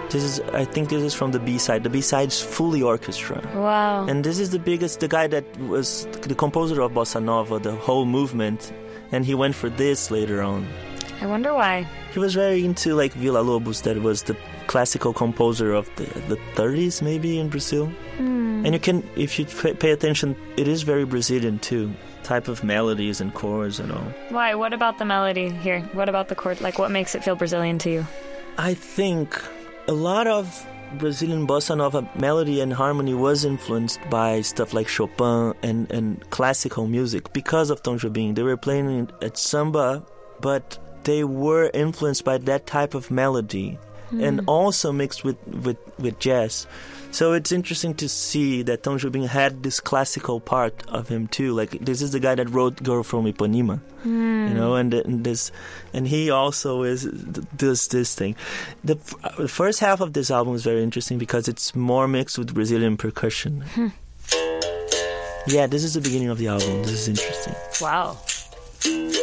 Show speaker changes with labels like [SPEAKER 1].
[SPEAKER 1] I think this is from the B-side. The B-side's fully orchestra.
[SPEAKER 2] Wow.
[SPEAKER 1] And this is the guy that was the composer of Bossa Nova, the whole movement, and he went for this later on.
[SPEAKER 2] I wonder why.
[SPEAKER 1] He was very into like Villa-Lobos, that was the classical composer of the 30s maybe in Brazil. And you can, if you pay attention, it is very Brazilian too. Type of melodies and chords and all.
[SPEAKER 2] Why? What about the melody here? What about the chord? Like, what makes it feel Brazilian to you?
[SPEAKER 1] I think a lot of Brazilian bossa nova melody and harmony was influenced by stuff like Chopin and classical music because of Tom Jobim. They were playing at samba, but they were influenced by that type of melody and also mixed with jazz. So it's interesting to see that Tom Jobim had this classical part of him too. Like, this is the guy that wrote "Girl from Ipanema," you know, and he also does this thing. The first half of this album is very interesting because it's more mixed with Brazilian percussion. Yeah, this is the beginning of the album. This is interesting.
[SPEAKER 2] Wow.